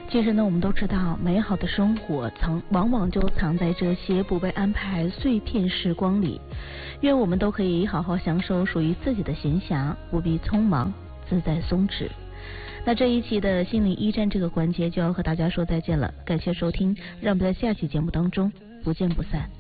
其实呢，我们都知道，美好的生活往往就藏在这些不被安排碎片时光里。愿我们都可以好好享受属于自己的闲暇，不必匆忙，自在松弛。那这一期的心理驿站这个环节就要和大家说再见了，感谢收听，让我们在下期节目当中不见不散。